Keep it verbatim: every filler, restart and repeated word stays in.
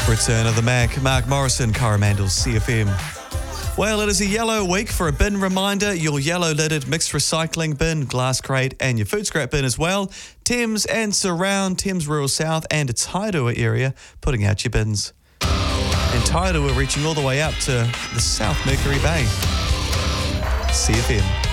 Return of the Mac, Mark Morrison, Coromandel C F M. Well, it is a yellow week. For a bin reminder, your yellow-lidded mixed recycling bin, glass crate and your food scrap bin as well. Thames and surround, Thames Rural South and Tairua area, putting out your bins. And Tairua reaching all the way up to the South Mercury Bay. C F M.